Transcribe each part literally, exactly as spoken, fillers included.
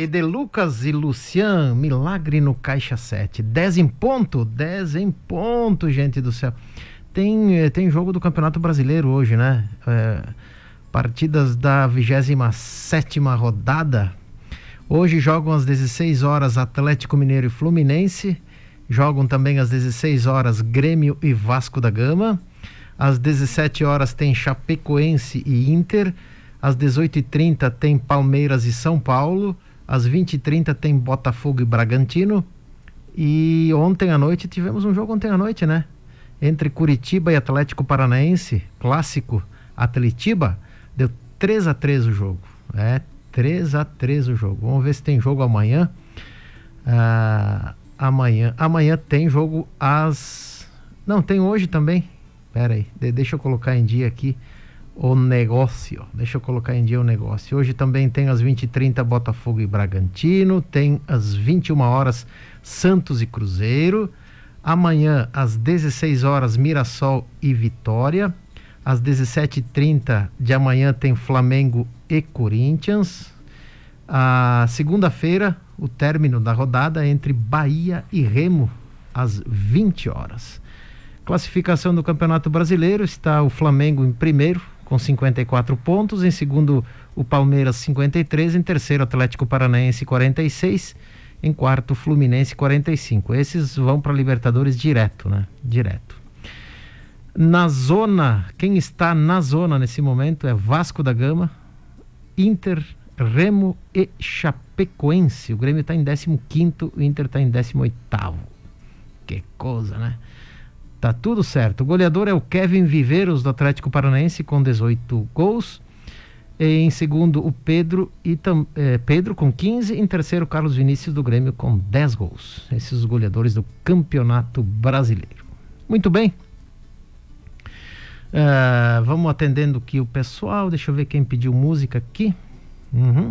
E de Lucas e Lucian, milagre no Caixa sete. dez em ponto, dez em ponto, gente do céu. Tem, tem jogo do Campeonato Brasileiro hoje, né? É, partidas da vigésima sétima rodada. Hoje jogam às dezesseis horas Atlético Mineiro e Fluminense. Jogam também às dezesseis horas Grêmio e Vasco da Gama. Às dezessete horas tem Chapecoense e Inter. Às dezoito e trinta tem Palmeiras e São Paulo. Às vinte e trinta tem Botafogo e Bragantino. E ontem à noite tivemos um jogo ontem à noite, né? Entre Curitiba e Atlético Paranaense, clássico Atletiba, deu três a três o jogo. É, três a três o jogo. Vamos ver se tem jogo amanhã. Ah, amanhã. Amanhã tem jogo às... Não, tem hoje também. Pera aí, de, deixa eu colocar em dia aqui o negócio. Deixa eu colocar em dia o negócio. Hoje também tem às vinte e trinta Botafogo e Bragantino. Tem às vinte e uma horas Santos e Cruzeiro. Amanhã às dezesseis horas Mirassol e Vitória. Às dezessete e trinta de amanhã tem Flamengo e Corinthians. A segunda-feira, o término da rodada entre Bahia e Remo às vinte horas. Classificação do Campeonato Brasileiro, está o Flamengo em primeiro com cinquenta e quatro pontos, em segundo o Palmeiras cinquenta e três, em terceiro Atlético Paranaense quarenta e seis, em quarto Fluminense quarenta e cinco. Esses vão para Libertadores direto, né? Direto. Na zona, quem está na zona nesse momento é Vasco da Gama, Inter, Remo e Chapecoense. O Grêmio está em décimo quinto, o Inter está em décimo oitavo. Que coisa, né? Tá tudo certo. O goleador é o Kevin Viveiros do Atlético Paranaense com dezoito gols. E em segundo o Pedro e tam, eh, Pedro com quinze. Em terceiro Carlos Vinícius do Grêmio com dez gols. Esses os goleadores do Campeonato Brasileiro. Muito bem. Uh, vamos atendendo aqui o pessoal. Deixa eu ver quem pediu música aqui. Uhum.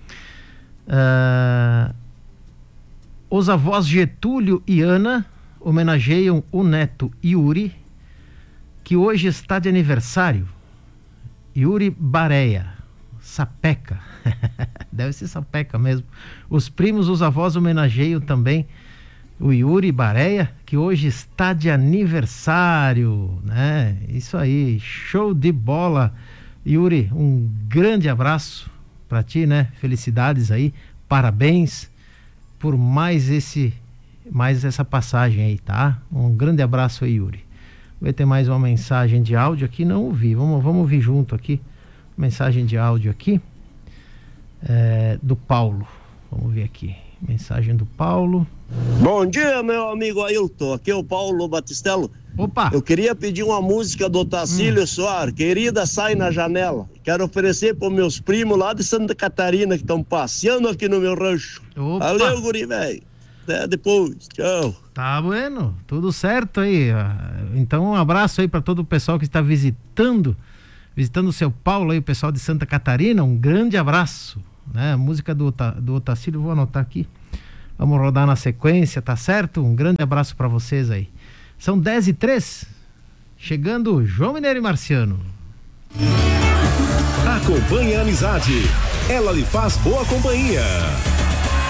Uh, os avós Getúlio e Ana homenageiam o neto Yuri, que hoje está de aniversário. Yuri Bareia, Sapeca. Deve ser Sapeca mesmo. Os primos, os avós homenageiam também o Yuri Bareia, que hoje está de aniversário, né? Isso aí, show de bola. Yuri, um grande abraço para ti, né? Felicidades aí, parabéns por mais esse mais essa passagem aí, tá? Um grande abraço aí, Yuri. Vai ter mais uma mensagem de áudio aqui, não ouvi, vamos, vamos ouvir junto aqui, mensagem de áudio aqui, é, do Paulo, vamos ver aqui, mensagem do Paulo. Bom dia, meu amigo Ailton, aqui é o Paulo Batistello. Opa! Eu queria pedir uma música do Tacílio hum. Soares, Querida Sai na Janela. Quero oferecer para meus primos lá de Santa Catarina que estão passeando aqui no meu rancho. Opa. Valeu, guri, velho. Até depois, tchau. Tá bueno, tudo certo aí. Então um abraço aí para todo o pessoal que está visitando, visitando o seu Paulo aí, o pessoal de Santa Catarina, um grande abraço, né? A música do, do Otacílio, vou anotar aqui. Vamos rodar na sequência, tá certo? Um grande abraço para vocês aí. São dez e três, chegando João Mineiro e Marciano. Acompanhe a amizade, ela lhe faz boa companhia.